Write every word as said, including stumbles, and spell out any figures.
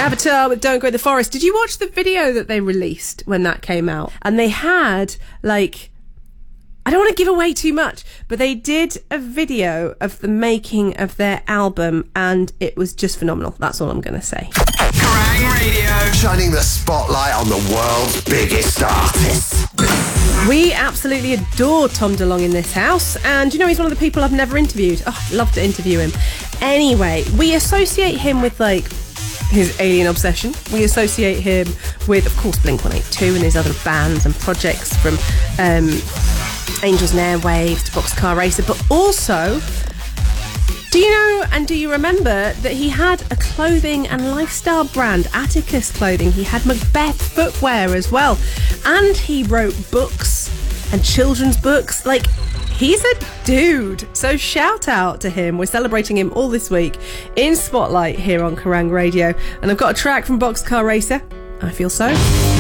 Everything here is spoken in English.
Avatar with Don't Go in the Forest. Did you watch the video that they released when that came out? And they had, like, I don't want to give away too much, but they did a video of the making of their album, and it was just phenomenal. That's all I'm going to say. Kerrang Radio, shining the spotlight on the world's biggest artists. We absolutely adore Tom DeLonge in this house, and you know, he's one of the people I've never interviewed. Oh, I'd love to interview him. Anyway, we associate him with, like, his alien obsession. We associate him with, of course, Blink one eighty-two and his other bands and projects, from um, Angels and Airwaves to Boxcar Racer. But also, do you know and do you remember that he had a clothing and lifestyle brand, Atticus Clothing? He had Macbeth footwear as well. And he wrote books and children's books. Like, he's a dude. So shout out to him. We're celebrating him all this week in Spotlight here on Kerrang Radio. And I've got a track from Boxcar Racer. I Feel So.